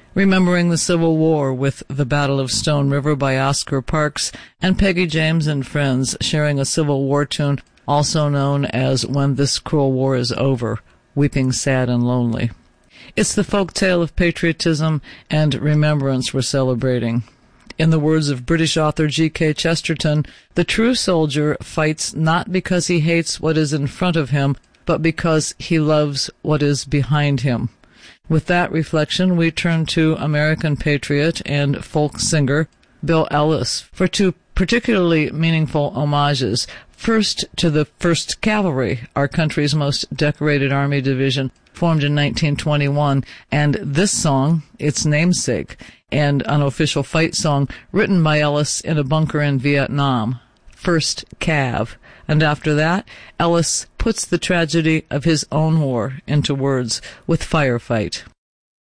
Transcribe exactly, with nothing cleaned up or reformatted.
Remembering the Civil War with The Battle of Stone River by Oscar Parks, and Peggy James and Friends sharing a Civil War tune also known as When This Cruel War Is Over, Weeping Sad and Lonely. It's the folk tale of patriotism and remembrance we're celebrating. In the words of British author G K Chesterton, the true soldier fights not because he hates what is in front of him, but because he loves what is behind him. With that reflection, we turn to American patriot and folk singer Bill Ellis for two particularly meaningful homages. First, to the First Cavalry, our country's most decorated army division, formed in nineteen twenty-one, and this song, its namesake, and unofficial fight song written by Ellis in a bunker in Vietnam, First Cav. And after that, Ellis puts the tragedy of his own war into words with Firefight.